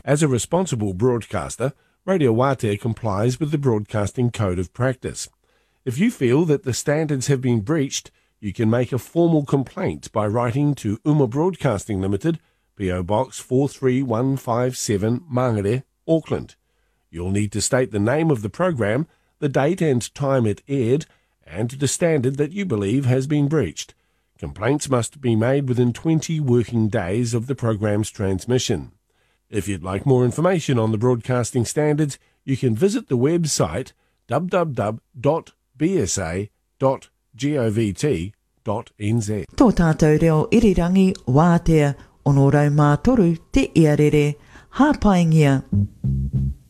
As a responsible broadcaster, Radio Wātea complies with the Broadcasting Code of Practice. If you feel that the standards have been breached, you can make a formal complaint by writing to Uma Broadcasting Limited, PO Box 43157, Mangere, Auckland. You'll need to state the name of the program, the date and time it aired, and the standard that you believe has been breached. Complaints must be made within 20 working days of the program's transmission. If you'd like more information on the broadcasting standards, you can visit the website www.bsa.govt.nz. Tō tātou reo irirangi Wātea, ono rau mā toru te iarere, hāpaingia.